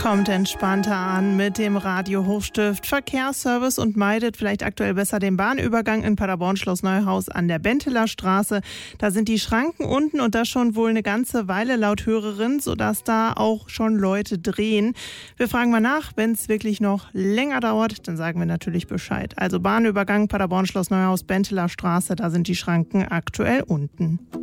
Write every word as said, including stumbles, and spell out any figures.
Kommt entspannter an mit dem Radio Hochstift Verkehrsservice und meidet vielleicht aktuell besser den Bahnübergang in Paderborn Schloss Neuhaus an der Benteler Straße. Da sind die Schranken unten und das schon wohl eine ganze Weile laut Hörerin, sodass da auch schon Leute drehen. Wir fragen mal nach, wenn es wirklich noch länger dauert, dann sagen wir natürlich Bescheid. Also Bahnübergang Paderborn Schloss Neuhaus, Benteler Straße, da sind die Schranken aktuell unten.